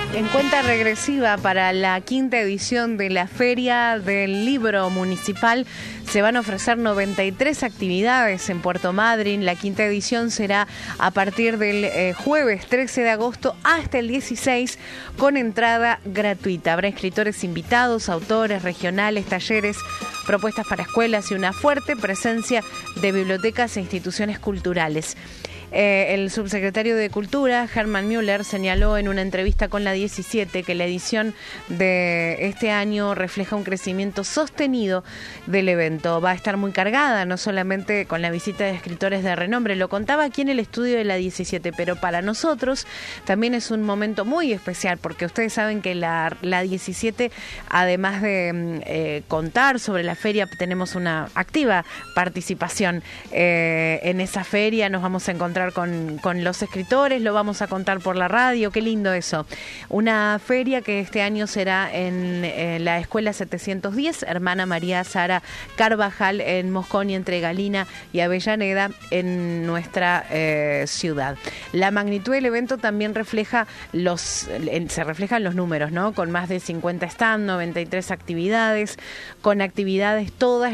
En cuenta regresiva para la quinta edición de la Feria del Libro Municipal se van a ofrecer 93 actividades en Puerto Madryn. La quinta edición será a partir del jueves 13 de agosto hasta el 16 con entrada gratuita. Habrá escritores invitados, autores regionales, talleres, propuestas para escuelas y una fuerte presencia de bibliotecas e instituciones culturales. El subsecretario de Cultura, Hermann Müller, señaló en una entrevista con la 17 que la edición de este año refleja un crecimiento sostenido del evento. Va a estar muy cargada, no solamente con la visita de escritores de renombre, lo contaba aquí en el estudio de la 17, pero para nosotros también es un momento muy especial, porque ustedes saben que la 17, además de contar sobre la feria, tenemos una activa participación en esa feria. Nos vamos a encontrar con los escritores, lo vamos a contar por la radio, qué lindo eso. Una feria que este año será en la Escuela 710, Hermana María Sara Carvajal, en Mosconi, entre Galina y Avellaneda, en nuestra ciudad. La magnitud del evento también se reflejan los números, ¿no? Con más de 50 stands, 93 actividades, con actividades todas